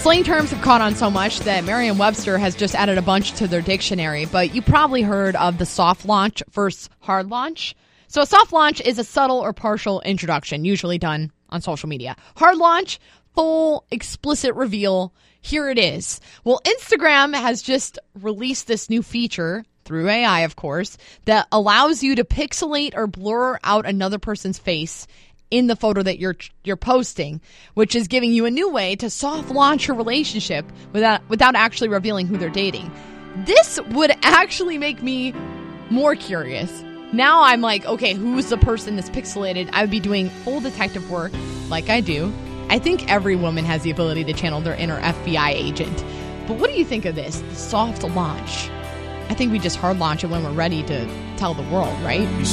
Slang terms have caught on so much that Merriam-Webster has just added a bunch to their dictionary, but you probably heard of the soft launch versus hard launch. So a soft launch is a subtle or partial introduction, usually done on social media. Hard launch, full, explicit reveal. Here it is. Well, Instagram has just released this new feature, through AI, of course, that allows you to pixelate or blur out another person's face in the photo that you're posting, which is giving you a new way to soft launch your relationship without actually revealing who they're dating. This would actually make me more curious. Now I'm like, okay, who's the person that's pixelated? I would be doing full detective work like I do. I think every woman has the ability to channel their inner FBI agent. But what do you think of this? The soft launch. I think we just hard launch it when we're ready to tell the world, right?